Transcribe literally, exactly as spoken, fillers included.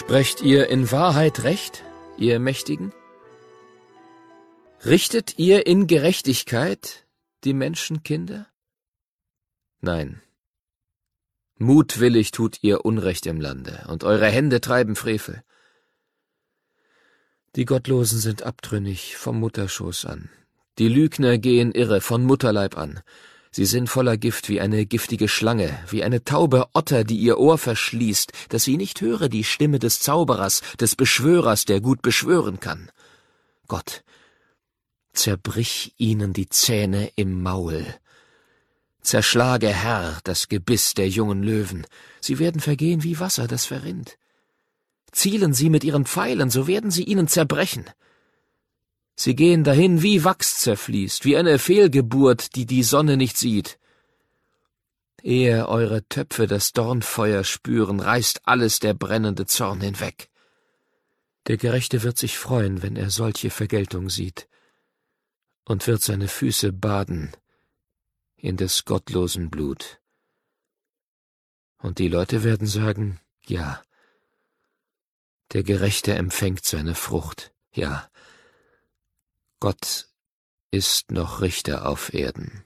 Sprecht ihr in Wahrheit Recht, ihr Mächtigen? Richtet ihr in Gerechtigkeit die Menschenkinder? Nein. Mutwillig tut ihr Unrecht im Lande, und eure Hände treiben Frevel. Die Gottlosen sind abtrünnig vom Mutterschoß an. Die Lügner gehen irre von Mutterleib an. Sie sind voller Gift wie eine giftige Schlange, wie eine taube Otter, die ihr Ohr verschließt, dass sie nicht höre die Stimme des Zauberers, des Beschwörers, der gut beschwören kann. Gott, zerbrich ihnen die Zähne im Maul. Zerschlage, Herr, das Gebiss der jungen Löwen. Sie werden vergehen wie Wasser, das verrinnt. Zielen sie mit ihren Pfeilen, so werden sie ihnen zerbrechen. Sie gehen dahin, wie Wachs zerfließt, wie eine Fehlgeburt, die die Sonne nicht sieht. Ehe eure Töpfe das Dornfeuer spüren, reißt alles der brennende Zorn hinweg. Der Gerechte wird sich freuen, wenn er solche Vergeltung sieht, und wird seine Füße baden in des gottlosen Blut. Und die Leute werden sagen, ja, der Gerechte empfängt seine Frucht, ja, Gott ist noch Richter auf Erden.